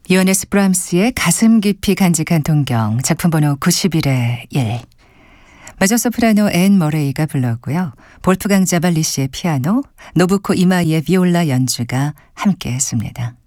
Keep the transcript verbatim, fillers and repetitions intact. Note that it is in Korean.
요하네스 브람스의 가슴 깊이 간직한 동경, 작품 번호 구십일의 일. 메조소프라노 앤 머레이가 불렀고요. 볼프강 자발리시의 피아노, 노부코 이마이의 비올라 연주가 함께했습니다.